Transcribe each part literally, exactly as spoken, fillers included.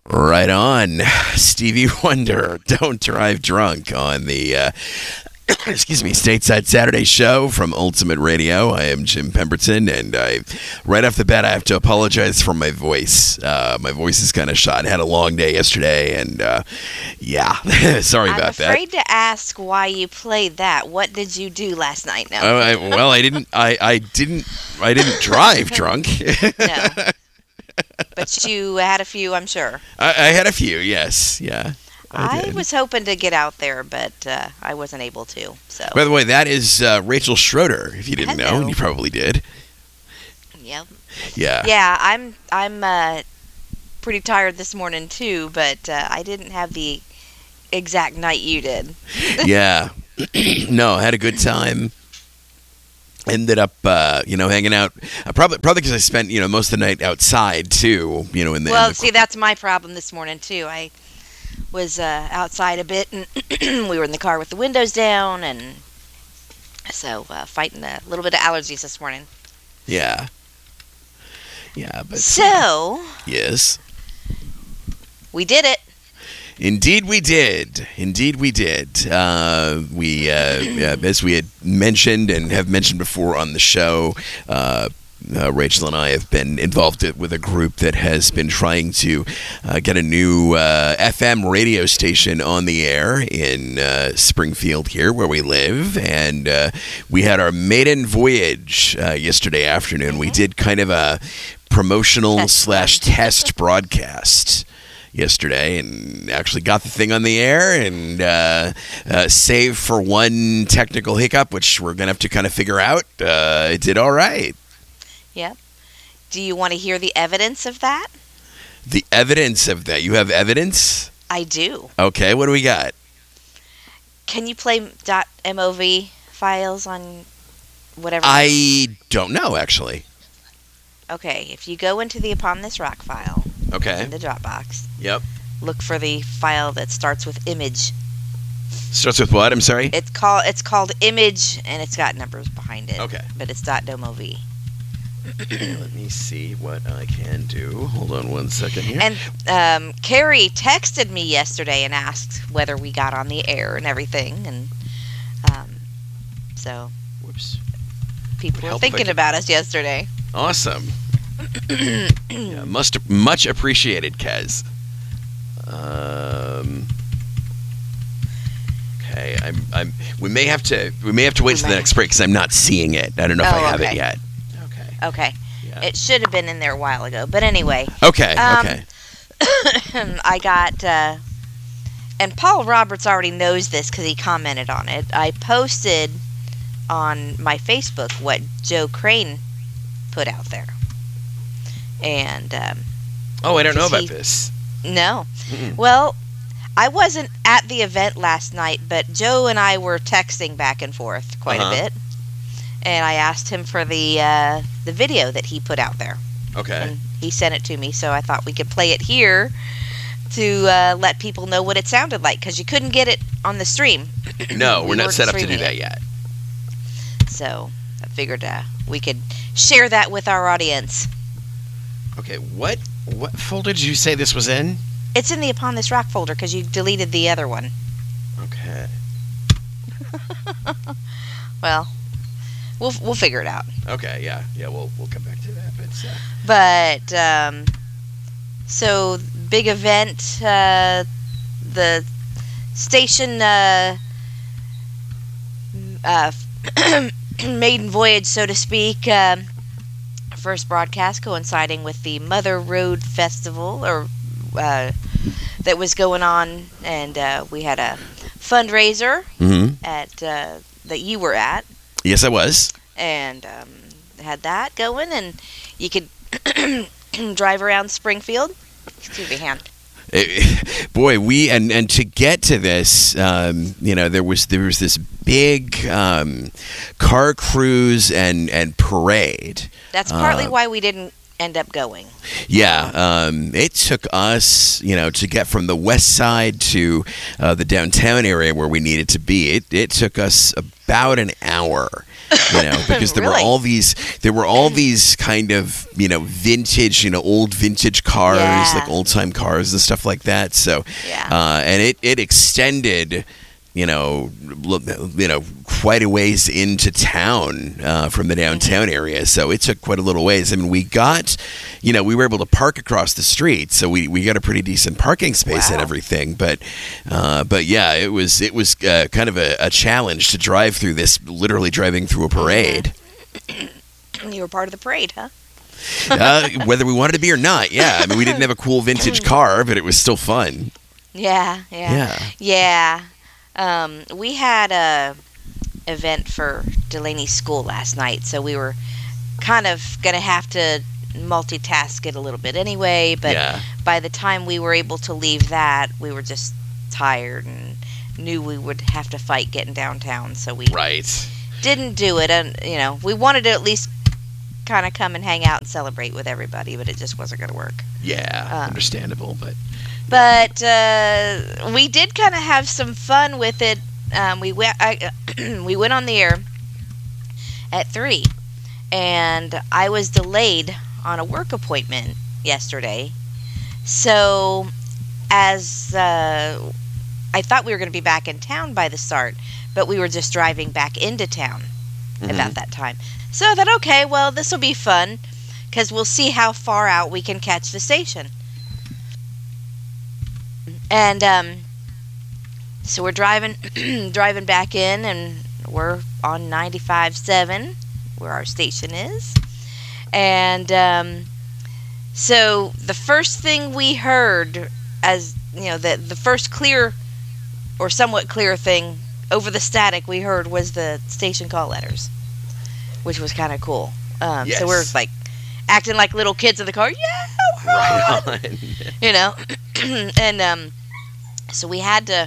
Right on. Stevie Wonder, Don't Drive Drunk on the, uh, excuse me, Stateside Saturday show from Ultimate Radio. I am Jim Pemberton, and I, right off the bat, I have to apologize for my voice. Uh, my voice is kind of shot. I had a long day yesterday, and uh, yeah, sorry I'm about that. I'm afraid to ask why you played that. What did you do last night? No. Oh, I, well, I didn't. I, I didn't. I didn't drive drunk. No. But you had a few, I'm sure. I, I had a few, yes, yeah. I, I was hoping to get out there, but uh, I wasn't able to. So. By the way, that is uh, Rachel Schroeder. If you didn't Hello. know, and you probably did. Yep. Yeah. Yeah, I'm I'm uh, pretty tired this morning too, but uh, I didn't have the exact night you did. Yeah. No, I had a good time. Ended up, uh, you know, hanging out. Uh, probably, probably because I spent, you know, most of the night outside too. You know, in the. Well, in the... see, that's my problem this morning too. I was uh, outside a bit, and we were in the car with the windows down, and so uh, fighting a little bit of allergies this morning. Yeah. Yeah, but. So. Yes. We did it. Indeed we did. Indeed we did. Uh, we, uh, uh, as we had mentioned and have mentioned before on the show, uh, uh, Rachel and I have been involved with a group that has been trying to uh, get a new uh, F M radio station on the air in uh, Springfield here where we live. And uh, we had our maiden voyage uh, yesterday afternoon. Mm-hmm. We did kind of a promotional That's slash fun. test broadcast yesterday, and actually got the thing on the air, and uh, uh, save for one technical hiccup, which we're going to have to kind of figure out, uh, it did all right. Yep. Do you want to hear the evidence of that? The evidence of that? You have evidence? I do. Okay, what do we got? Can you play .mov files on whatever? I don't know, actually. Okay, if you go into the Upon This Rock file, okay, in the Dropbox, yep, look for the file that starts with image. Starts with what? I'm sorry. It's called it's called image, and it's got numbers behind it. Okay, but it's .mov. Let me see what I can do. Hold on one second here. And um, Carrie texted me yesterday and asked whether we got on the air and everything, and um, so whoops, people were thinking about us yesterday. Awesome. Yeah, must much appreciated, Kaz. Um, okay, I'm. I'm. We may have to. We may have to wait till the next break because I'm not seeing it. I don't know if oh, I have okay. it yet. Okay. Okay. Yeah. It should have been in there a while ago, but anyway. Okay. Um, okay. I got. Uh, and Paul Roberts already knows this because he commented on it. I posted on my Facebook what Joe Crane put out there. And um, oh, I don't know about he, this. No. Mm-mm. Well, I wasn't at the event last night, but Joe and I were texting back and forth quite uh-huh. a bit, and I asked him for the uh, the video that he put out there. Okay. And he sent it to me, so I thought we could play it here to uh, let people know what it sounded like, because you couldn't get it on the stream. No, we we're not set up to do it. that yet. So I figured uh, we could share that with our audience. Okay, what what folder did you say this was in? It's in the Upon This Rock folder because you deleted the other one. Okay. Well, we'll we'll figure it out. Okay, yeah, yeah, we'll we'll come back to that. But uh... but um, so big event, uh, the station uh, uh, maiden voyage, so to speak. Um, first broadcast coinciding with the Mother Road Festival, or uh, that was going on, and uh, we had a fundraiser mm-hmm. at uh, that you were at. Yes, I was. And um, had that going, and you could drive around Springfield. Excuse me, hand. It, boy, we and, and to get to this, um, you know, there was there was this big um, car cruise and, and parade. That's partly uh, why we didn't end up going. Yeah, um, it took us, you know, to get from the west side to uh, the downtown area where we needed to be. It it took us about an hour you know, because there Really? were all these, there were all these kind of, you know, vintage, you know, old vintage cars, Yeah. like old time cars and stuff like that. So, Yeah. uh, and it, it extended, you know, l- you know, quite a ways into town uh, from the downtown Mm-hmm. area. So it took quite a little ways. I mean, we got, you know, we were able to park across the street, so we, we got a pretty decent parking space and Wow. everything. But, uh, but yeah, it was it was uh, kind of a, a challenge to drive through this, literally driving through a parade. You were part of the parade, huh? uh, whether we wanted to be or not, yeah. I mean, we didn't have a cool vintage car, but it was still fun. Yeah, yeah, Yeah. yeah. Um, we had a event for Delaney's school last night, so we were kind of gonna have to multitask it a little bit anyway. But Yeah. by the time we were able to leave that, we were just tired and knew we would have to fight getting downtown, so we Right. didn't do it. And you know, we wanted to at least kind of come and hang out and celebrate with everybody, but it just wasn't gonna work. Yeah. Um, Understandable, but But uh, we did kind of have some fun with it. Um, we went. I, we went on the air at three, and I was delayed on a work appointment yesterday. So, as uh, I thought we were going to be back in town by the start, but we were just driving back into town Mhm. about that time. So I thought, okay, well, this will be fun because we'll see how far out we can catch the station. And um, so we're driving, driving back in, and we're on ninety-five point seven, where our station is. And um, so the first thing we heard, as you know, the the first clear or somewhat clear thing over the static we heard was the station call letters, which was kind of cool. Um, Yes. So we're like acting like little kids in the car, yeah, right on. you know, and um, so we had to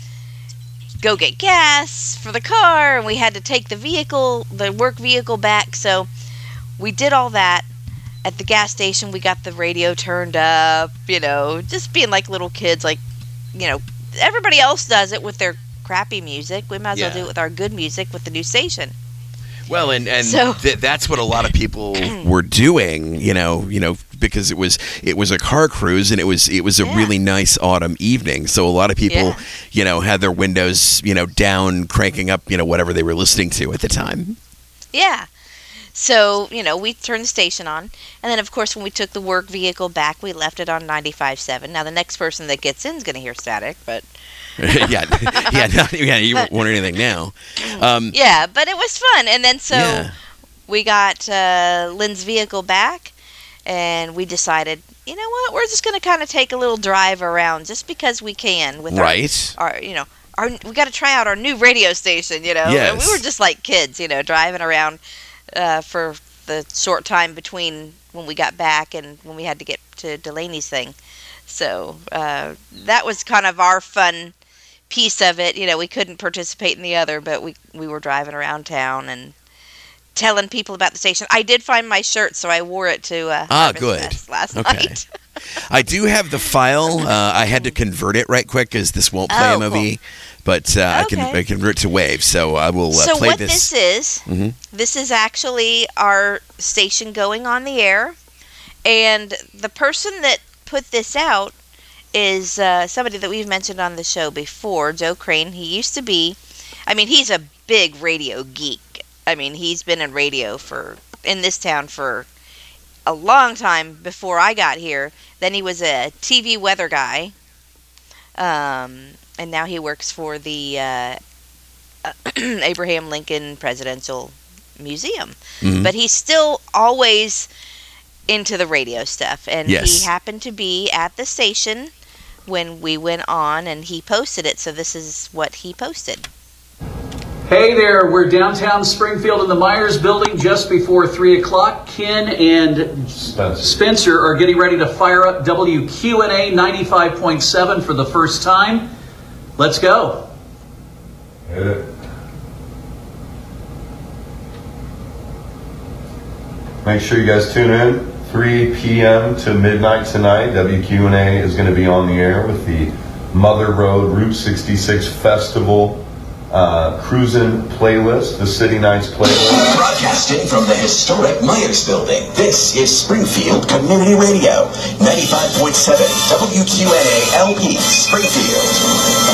go get gas for the car, and we had to take the vehicle, the work vehicle back. So we did all that at the gas station. We got the radio turned up, you know, just being like little kids, like, you know, everybody else does it with their crappy music. We might as Yeah. well do it with our good music with the new station. Well, and and So- th- that's what a lot of people were doing, you know, you know, because it was it was a car cruise, and it was it was a Yeah. really nice autumn evening. So a lot of people, Yeah. you know, had their windows, you know, down, cranking up, you know, whatever they were listening to at the time. Yeah. So, you know, we turned the station on. And then, of course, when we took the work vehicle back, we left it on ninety-five point seven. Now, the next person that gets in is going to hear static, but... yeah, yeah, no, yeah. You won't wonder anything now. Um, Yeah, but it was fun. And then so yeah. we got uh, Lynn's vehicle back, and we decided, you know what, we're just going to kind of take a little drive around just because we can with Right. our, our, you know, our, we got to try out our new radio station, you know. Yes. And we were just like kids, you know, driving around uh, for the short time between when we got back and when we had to get to Delaney's thing. So uh, that was kind of our fun piece of it. You know, we couldn't participate in the other, but we we were driving around town and telling people about the station. I did find my shirt, so I wore it to uh, Ah, Harvest good. Fest last Okay. night. I do have the file. Uh, I had to convert it right quick because this won't play Oh, M O V, but uh, I can Okay. I can convert it to WAVE. So I will uh, so play what this. this is, Mhm. this is actually our station going on the air, and the person that put this out is uh, somebody that we've mentioned on the show before, Joe Crane. He used to be, I mean, he's a big radio geek. I mean, he's been in radio for in this town for a long time before I got here. Then he was a T V weather guy, um, and now he works for the uh, Abraham Lincoln Presidential Museum. Mhm. But he's still always into the radio stuff, and Yes. he happened to be at the station when we went on, and he posted it. So this is what he posted. Hey there, we're downtown Springfield in the Myers building just before three o'clock. Ken and Spencer. Spencer are getting ready to fire up W Q N A ninety-five point seven for the first time. Let's go. Hit it. Make sure you guys tune in. three p.m. to midnight tonight. W Q N A is going to be on the air with the Mother Road Route sixty-six Festival uh, Cruisin' Playlist, the City Nights playlist. Broadcasting from the historic Myers Building, this is Springfield Community Radio, ninety-five point seven W Q N A L P, Springfield.